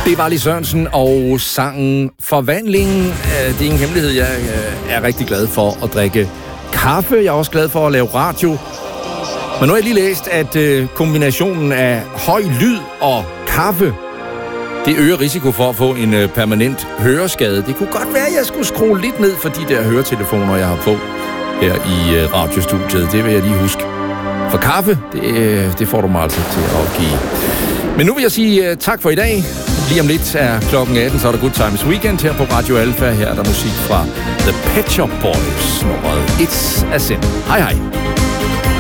Det var Lis Sørensen og sangen Forvandlingen. Det er ingen hemmelighed. Jeg er rigtig glad for at drikke kaffe. Jeg er også glad for at lave radio. Men nu har jeg lige læst, at kombinationen af høj lyd og kaffe, det øger risiko for at få en permanent høreskade. Det kunne godt være, at jeg skulle skrue lidt ned for de der høretelefoner, jeg har på her i radiostudiet. Det vil jeg lige huske. For kaffe, det får du mig altså til at give. Men nu vil jeg sige tak for i dag. Lige om lidt er klokken 18, så er der Good Times Weekend her på Radio Alpha. Her er der musik fra The Pet Shop Boys. Nummeret It's a Sin. Hej hej.